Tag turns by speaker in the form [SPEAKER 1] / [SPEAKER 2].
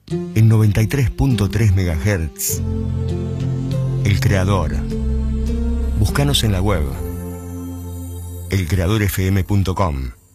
[SPEAKER 1] en 93.3 MHz. El Creador. Búscanos en la web elcreadorfm.com.